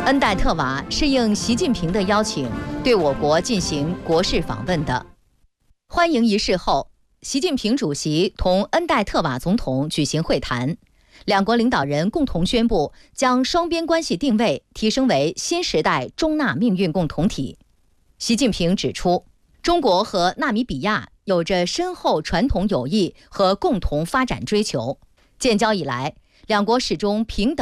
恩戴特瓦是应习近平的邀请，对我国进行国事访问的。欢迎仪式后，习近平主席同恩戴特瓦总统举行会谈，两国领导人共同宣布将双边关系定位提升为新时代中纳命运共同体。习近平指出，中国和纳米比亚有着深厚传统友谊和共同发展追求，建交以来，两国始终平等